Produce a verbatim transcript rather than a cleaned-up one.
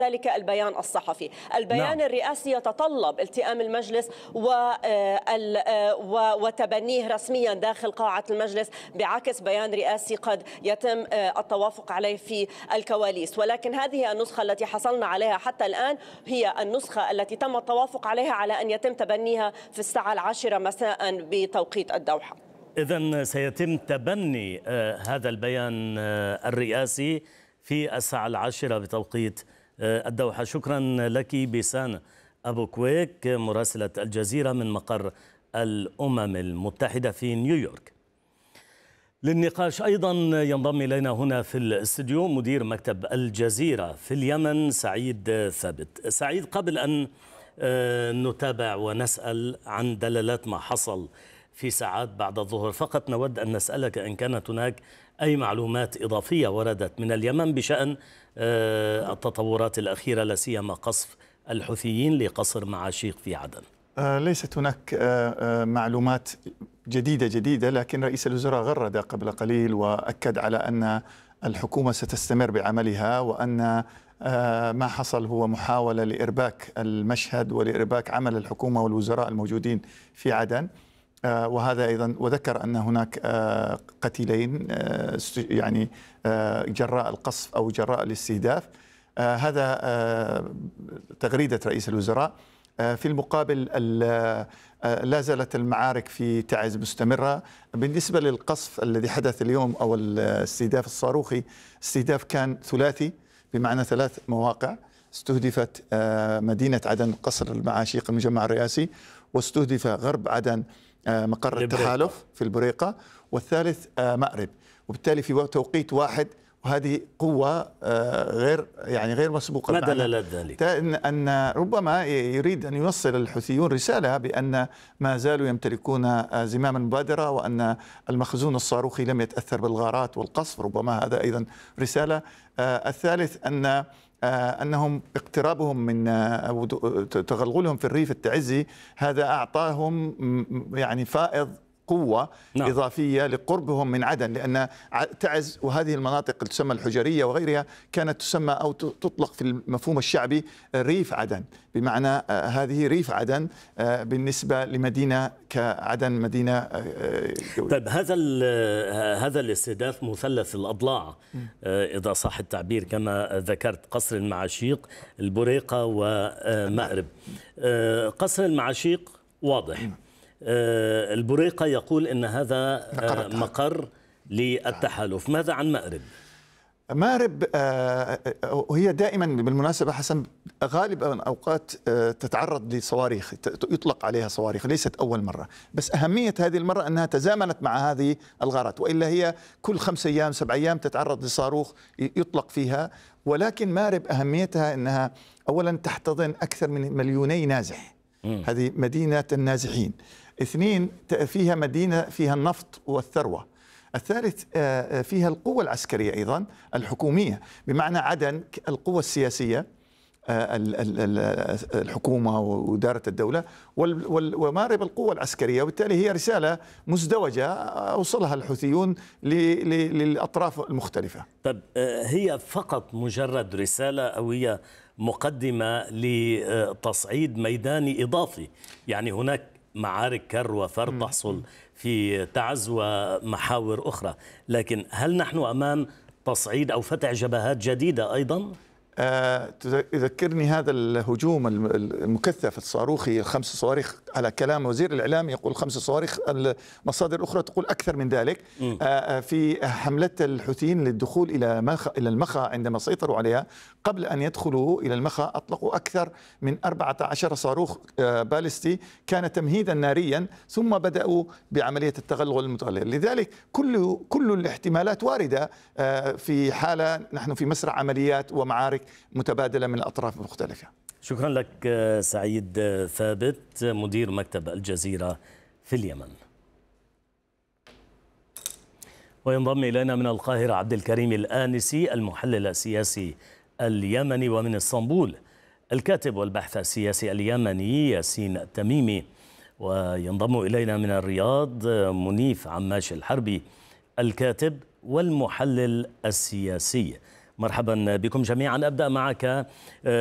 ذلك البيان الصحفي. البيان نعم. الرئاسي يتطلب التئام المجلس وتبنيه رسميا داخل قاعة المجلس، بعكس بيان رئاسي قد يتم التوافق عليه في الكواليس. ولكن هذه النسخة التي حصلنا عليها حتى الآن هي النسخة التي تم التوافق عليها على أن يتم تبنيها في الساعة العاشرة مساء بتوقيت الدوحة. إذن سيتم تبني هذا البيان الرئاسي في الساعة العاشرة بتوقيت الدوحة. شكرا لك بيسان أبو كويك مراسلة الجزيرة من مقر الأمم المتحدة في نيويورك. للنقاش أيضا ينضم إلينا هنا في الاستوديو مدير مكتب الجزيرة في اليمن سعيد ثابت. سعيد، قبل أن نتابع ونسأل عن دلالات ما حصل في ساعات بعد الظهر، فقط نود أن نسألك إن كانت هناك أي معلومات إضافية وردت من اليمن بشأن التطورات الأخيرة، لا سيما قصف الحوثيين لقصر معاشيق في عدن. ليست هناك معلومات جديدة جديدة، لكن رئيس الوزراء غرد قبل قليل وأكد على أن الحكومة ستستمر بعملها، وأن ما حصل هو محاولة لإرباك المشهد ولإرباك عمل الحكومة والوزراء الموجودين في عدن. وهذا أيضا، وذكر أن هناك قتيلين يعني جراء القصف أو جراء الاستهداف. هذا تغريدة رئيس الوزراء. في المقابل لا زالت المعارك في تعز مستمرة. بالنسبة للقصف الذي حدث اليوم أو الاستهداف الصاروخي، استهداف كان ثلاثي بمعنى ثلاث مواقع. استهدفت مدينة عدن قصر المعاشيق المجمع الرئاسي، واستهدف غرب عدن مقر التحالف في البريقة، والثالث مأرب. وبالتالي في توقيت واحد، وهذه قوة غير يعني غير مسبوقة. ما دلالات ذلك؟ أن ربما يريد أن يوصل الحوثيون رسالة بأن ما زالوا يمتلكون زمام المبادرة، وأن المخزون الصاروخي لم يتأثر بالغارات والقصف. ربما هذا أيضا رسالة. الثالث أن أنهم اقترابهم من أو تغلغلهم في الريف التعزي، هذا أعطاهم يعني فائض قوة نعم. إضافية لقربهم من عدن، لأن تعز وهذه المناطق تسمى الحجرية وغيرها كانت تسمى أو تطلق في المفهوم الشعبي ريف عدن، بمعنى هذه ريف عدن بالنسبة لمدينة كعدن مدينة. طيب، هذا هذا الاستهداف مثلث الأضلاع إذا صح التعبير كما ذكرت، قصر المعاشيق، البريقة ومأرب. قصر المعاشيق واضح، البريقة يقول إن هذا مقر للتحالف. ماذا عن مأرب؟ مأرب وهي دائما بالمناسبة حسن غالب أوقات تتعرض لصواريخ، يطلق عليها صواريخ، ليست أول مرة، بس أهمية هذه المرة أنها تزامنت مع هذه الغارات، وإلا هي كل خمس أيام سبع أيام تتعرض لصاروخ يطلق فيها. ولكن مأرب أهميتها أنها أولا تحتضن أكثر من مليوني نازح، هذه مدينة النازحين. اثنين، فيها مدينة فيها النفط والثروة. الثالث فيها القوة العسكرية أيضا الحكومية، بمعنى عدن القوة السياسية الحكومة وإدارة الدولة، ومأرب القوة العسكرية. وبالتالي هي رسالة مزدوجة أوصلها الحوثيون للأطراف المختلفة. طب هي فقط مجرد رسالة أو هي مقدمة لتصعيد ميداني إضافي؟ يعني هناك معارك كر وفر تحصل في تعز ومحاور أخرى، لكن هل نحن أمام تصعيد أو فتح جبهات جديدة أيضا؟ يذكرني هذا الهجوم المكثف الصاروخي، الخمس صواريخ على كلام وزير الإعلام يقول خمس صواريخ، المصادر الأخرى تقول أكثر من ذلك. م. في حملة الحوثيين للدخول إلى مخا إلى المخا عندما سيطروا عليها، قبل أن يدخلوا إلى المخا أطلقوا أكثر من أربعة عشر صاروخ باليستي، كان تمهيدا ناريا، ثم بدأوا بعملية التغلغل المتغلغل. لذلك كل كل الاحتمالات واردة في حالة نحن في مسرح عمليات ومعارك متبادلة من الأطراف المختلفة. شكرا لك سعيد ثابت مدير مكتب الجزيرة في اليمن. وينضم إلينا من القاهرة عبد الكريم الآنسي المحلل السياسي اليمني، ومن اسطنبول الكاتب والباحث السياسي اليمني ياسين التميمي، وينضم إلينا من الرياض منيف عماش الحربي الكاتب والمحلل السياسي. مرحبا بكم جميعا. أبدأ معك